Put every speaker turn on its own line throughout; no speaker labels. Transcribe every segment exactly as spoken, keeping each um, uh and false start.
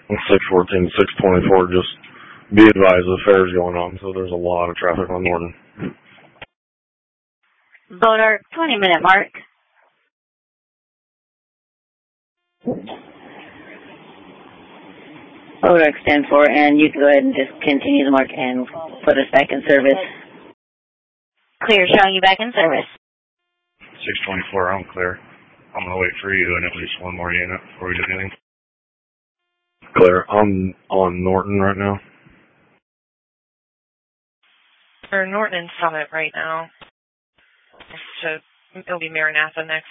six fourteen, six twenty-four, just be advised the fair's going on, so there's a lot of traffic on Norton.
Bodark, twenty minute mark. Bodark stand for, and you can go ahead and just continue the mark and put us back in service. Clear, showing you back in service.
six twenty-four, I'm clear. I'm going to wait for you and at least one more unit before we do anything. Clear. I'm on Norton right now.
Or Norton and Summit right now. So it'll be Maranatha next.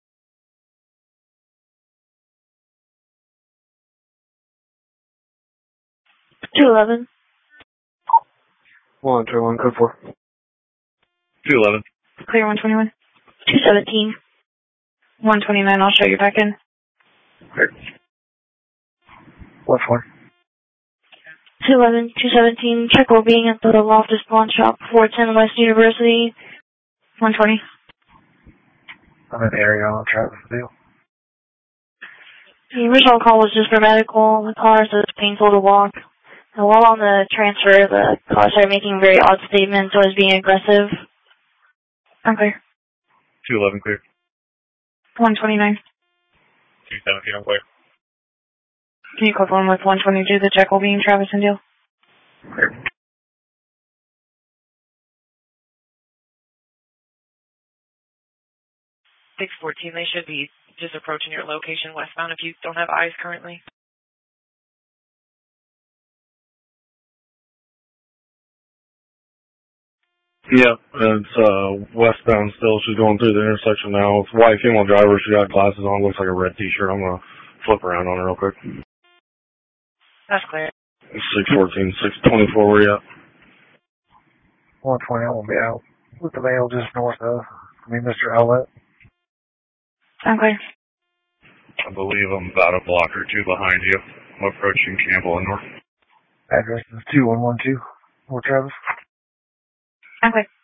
two eleven.
one two one, code four. two eleven.
Clear one twenty-one. two seventeen. one twenty-nine, I'll show you back in.
Clear. What for?
two eleven, two seventeen, check well being at the Loftus Pawn Shop, four ten West University, one twenty.
I'm in the area on Travis Deal.
The original call was just for medical. The caller says it's painful to walk. And while on the transfer, the caller started making very odd statements or was being aggressive. I'm clear.
two eleven, clear.
one twenty-nine.
two seventeen, I'm clear.
Can you couple in with one twenty-two, the check will be in Travis and Deal?
Clear.
six fourteen, they should be just approaching your location westbound if you don't have eyes currently.
Yeah, it's uh, westbound still. She's going through the intersection now. It's a white female driver. She got glasses on. Looks like a red t-shirt. I'm going to flip around on her real quick.
That's clear.
six fourteen, six twenty-four, where you at?
one twenty, I won't be out. With the mail just north of me, Mister Outlet.
I'm clear.
I believe I'm about a block or two behind you. I'm approaching Campbell and North.
Address is two one one two, North Travis.
I'm clear.